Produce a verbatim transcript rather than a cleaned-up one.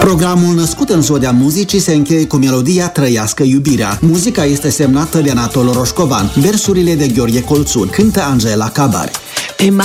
Programul născut în zodia muzicii se încheie cu melodia Trăiască iubirea. Muzica este semnată de Anatol Roșcovan, versurile de Gheorghe Colțun, cântă Angela Cabari. Pe